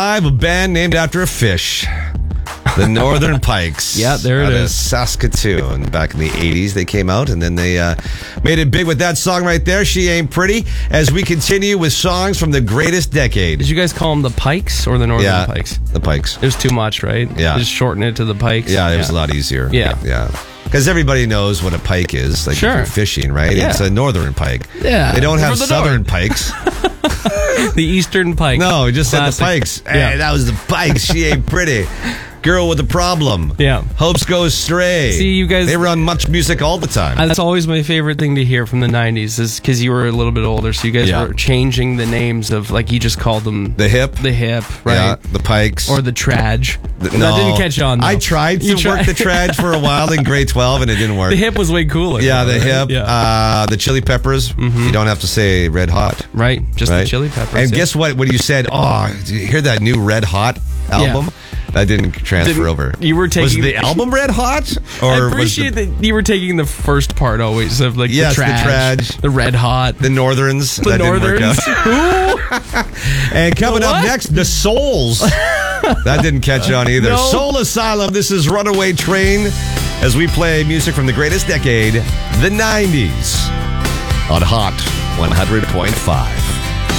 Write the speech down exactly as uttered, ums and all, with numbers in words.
I have a band named after a fish. The Northern Pikes. Yeah, there it out of is. Saskatoon. Back in the eighties, they came out, and then they uh, made it big with that song right there, She Ain't Pretty, as we continue with songs from the greatest decade. Did you guys call them the Pikes or the Northern Yeah, Pikes? the Pikes. There's too much, right? Yeah. Just shorten it to the Pikes. Yeah, it was a lot easier. Yeah. Yeah. Because everybody knows what a pike is. Like Sure. if you're fishing, right? Yeah. It's a northern pike. Yeah. They don't They're have from the southern north. pikes. The Eastern Pike. No, we just Classic. said the pikes. Yeah. Hey, that was the pikes. She ain't pretty. Girl with a problem. Yeah. Hopes go stray. See, you guys- They run much music all the time. Uh, That's always my favorite thing to hear from the nineties is because you were a little bit older, so you guys Yeah. were changing the names of, like, you just called them the hip. the hip, right? Yeah, the pikes. Or the traj. The- That no. didn't catch on, though. I tried to You work tried- the trad for a while in grade twelve, and it didn't work. The hip was way cooler. Yeah, the right? hip. Yeah. Uh, the chili peppers. You don't have to say red hot. right, just Right? the chili peppers. And yeah. guess what? When you said, "Oh, did you hear that new Red Hot album?" That didn't transfer Didn't- over. you were taking- was the album Red Hot, I or was appreciate the, that you were taking the first part always of, like, Yes, the the traj, traj. the red hot, the Northerns? the that northerns. Didn't work out. And coming up What? next, the Souls. That didn't catch on either. No. Soul Asylum. This is Runaway Train as we play music from the greatest decade, the nineties, on Hot one hundred point five.